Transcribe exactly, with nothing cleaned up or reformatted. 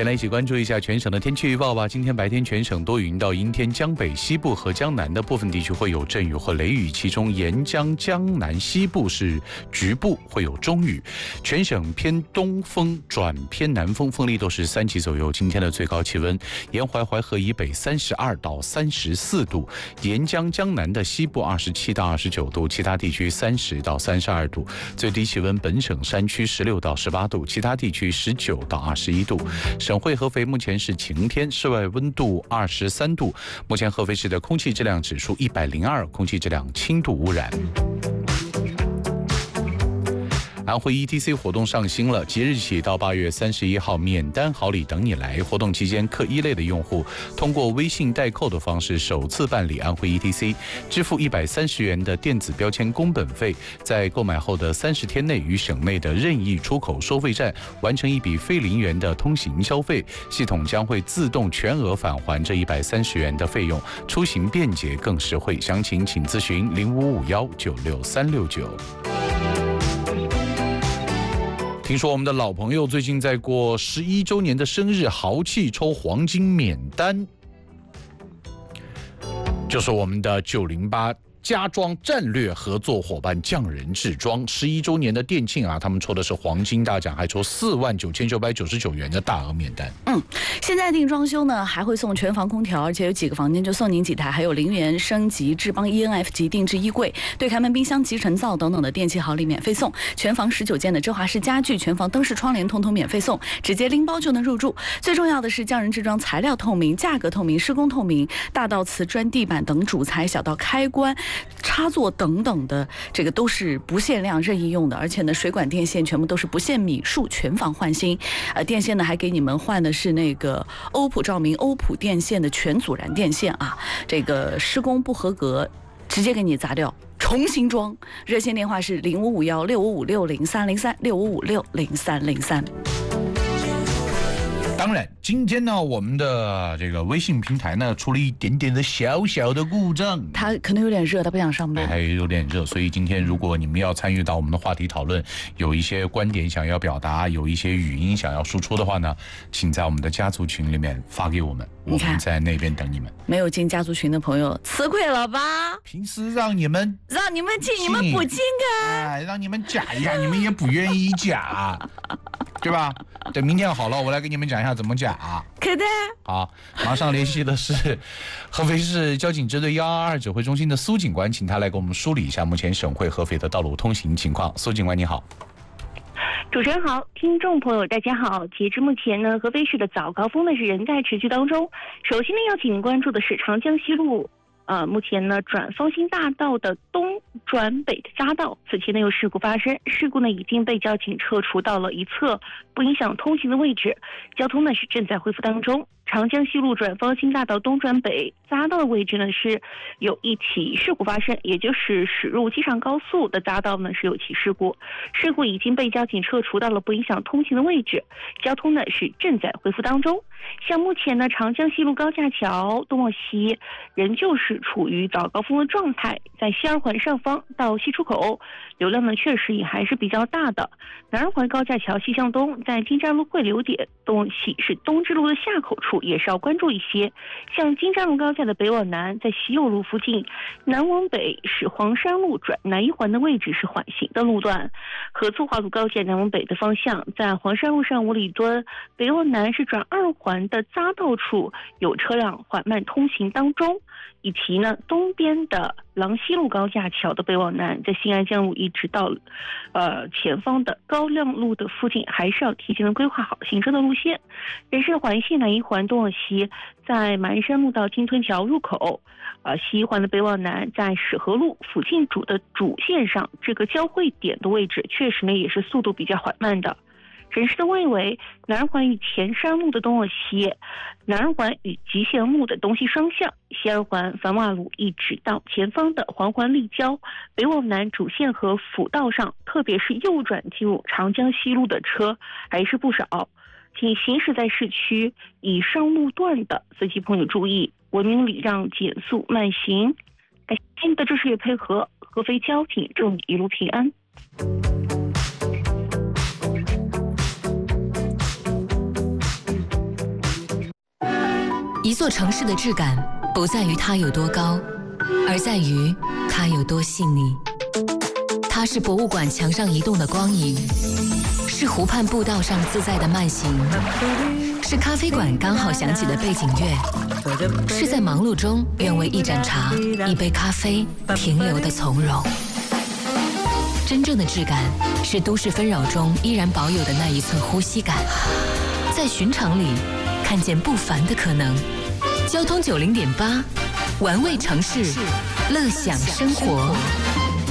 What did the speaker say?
先来一起关注一下全省的天气预报吧。今天白天全省多云到阴天，江北、西部和江南的部分地区会有阵雨或雷雨，其中沿江、江南西部是局部会有中雨。全省偏东风转偏南风，风力都是三级左右。今天的最高气温，沿淮淮河以北三十二到三十四度，沿江、江南的西部二十七到二十九度，其他地区三十到三十二度。最低气温，本省山区十六到十八度，其他地区十九到二十一度。省会合肥目前是晴天，室外温度二十三度。目前合肥市的空气质量指数一百零二，空气质量轻度污染。安徽 E T C 活动上新了，即日起到八月三十一号，免单好礼等你来。活动期间，客一类的用户通过微信代扣的方式首次办理安徽 E T C， 支付一百三十元的电子标签工本费，在购买后的三十天内于省内的任意出口收费站完成一笔非零元的通行消费，系统将会自动全额返还这一百三十元的费用，出行便捷更实惠。详情请咨询零五五幺九六三六九。听说我们的老朋友最近在过十一周年的生日，豪气抽黄金免单，就是我们的九零八家装战略合作伙伴匠人制装十一周年的店庆啊，他们抽的是黄金大奖，还抽四万九千九百九十九元的大额免单。 嗯，现在订装修呢，还会送全房空调，而且有几个房间就送您几台，还有零元升级智邦 E N F 级定制衣柜、对开门冰箱、集成灶等等的电器好礼免费送，全房十九件的遮华式家具、全房灯饰窗帘通通免费送，直接拎包就能入住。最重要的是，匠人制装材料透明、价格透明、施工透明，大到瓷砖地板等主材，小到开关、插座等等的，这个都是不限量任意用的，而且呢，水管电线全部都是不限米数，全房换新。呃，电线呢还给你们换的是那个欧普照明、欧普电线的全阻燃电线啊，这个施工不合格，直接给你砸掉，重新装。热线电话是零五五幺六五五六零三零三六五五六零三零三。 当然，今天呢，我们的这个微信平台呢，出了一点点的小小的故障， 他可能有点热，他不想上班， 还有点热，所以今天如果你们要参与到我们的话题讨论，有一些观点想要表达，有一些语音想要输出的话呢，请在我们的家族群里面发给我们，我们在那边等你们。 没有进家族群的朋友，吃亏了吧？ 平时让你们让你们进，你们不进啊？ 哎，让你们假一下，你们也不愿意假，对吧？等明天好了，我来给你们讲一下怎么假。 可的。 好，马上联系的是合肥市交警支队幺二二指挥中心的苏警官，请他来给我们梳理一下目前省会合肥的道路通行情况。苏警官你好。 主持人好，听众朋友大家好。截至目前呢，合肥市的早高峰呢是仍在持续当中。首先呢，要请您关注的是长江西路。呃，目前呢，转方兴大道的东转北的匝道，此前呢有事故发生，事故呢已经被交警撤除到了一侧，不影响通行的位置，交通呢是正在恢复当中。长江西路转方兴大道东转北匝道的位置呢是有一起事故发生，也就是驶入机场高速的匝道呢是有起事故，事故已经被交警撤除到了不影响通行的位置，交通呢是正在恢复当中。像目前呢，长江西路高架桥东往西仍旧是处于早高峰的状态，在西二环上方到西出口流量呢确实也还是比较大的。南二环高架桥西向东，在金站路汇流点东往西是东直路的下口处，也是要关注一些。像金站路高架的北往南，在西右路附近，南往北是黄山路转南一环的位置是缓行的路段。合作华路高架南往北的方向，在黄山路上五里墩北往南是转二环的匝道处有车辆缓慢通行当中。以及呢，东边的郎西路高架桥的北往南，在新安江路一直到呃前方的高亮路的附近，还是要提前的规划好行车的路线。人社环线南一环东往西，在马鞍山路到金屯桥入口，呃西一环的北往南，在史河路附近主的主线上，这个交汇点的位置确实呢也是速度比较缓慢的。城市的外围，南二环与前山路的东往西，南二环与集贤路的东西双向，西二环繁华路一直到前方的环环立交，北往南主线和辅道上，特别是右转进入长江西路的车还是不少。请行驶在市区以上路段的司机朋友注意，文明礼让，减速慢行。感谢您的支持与配合，合肥交警祝你一路平安。 一座城市的质感不在于它有多高，而在于它有多细腻。它是博物馆墙上移动的光影，是湖畔步道上自在的慢行，是咖啡馆刚好响起的背景乐，是在忙碌中愿为一盏茶、一杯咖啡停留的从容。真正的质感是都市纷扰中依然保有的那一寸呼吸感，在寻常里看见不凡的可能。交通九零点八，玩味城市，乐享生活。